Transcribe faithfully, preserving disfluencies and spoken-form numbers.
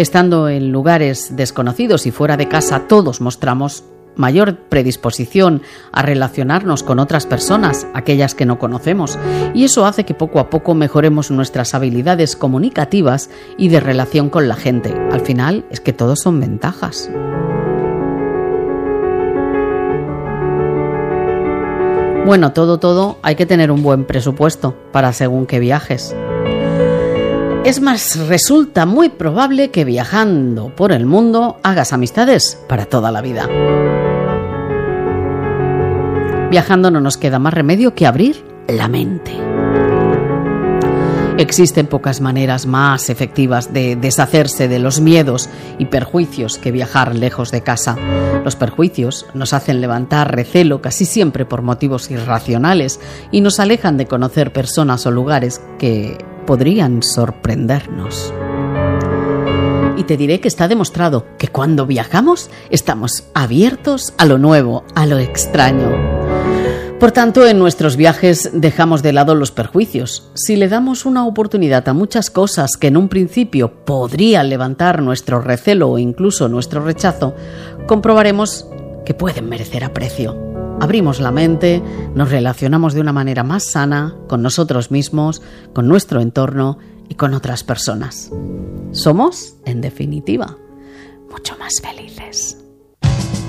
Estando en lugares desconocidos y fuera de casa, todos mostramos mayor predisposición a relacionarnos con otras personas, aquellas que no conocemos, y eso hace que poco a poco mejoremos nuestras habilidades comunicativas y de relación con la gente. Al final es que todos son ventajas. Bueno, todo, todo, hay que tener un buen presupuesto para según qué viajes. Es más, resulta muy probable que viajando por el mundo hagas amistades para toda la vida. Viajando no nos queda más remedio que abrir la mente. Existen pocas maneras más efectivas de deshacerse de los miedos y perjuicios que viajar lejos de casa. Los perjuicios nos hacen levantar recelo casi siempre por motivos irracionales y nos alejan de conocer personas o lugares que podrían sorprendernos. Y te diré que está demostrado que cuando viajamos estamos abiertos a lo nuevo, a lo extraño. Por tanto, en nuestros viajes dejamos de lado los perjuicios. Si le damos una oportunidad a muchas cosas que en un principio podrían levantar nuestro recelo o incluso nuestro rechazo, comprobaremos que pueden merecer aprecio. Abrimos la mente, nos relacionamos de una manera más sana con nosotros mismos, con nuestro entorno y con otras personas. Somos, en definitiva, mucho más felices.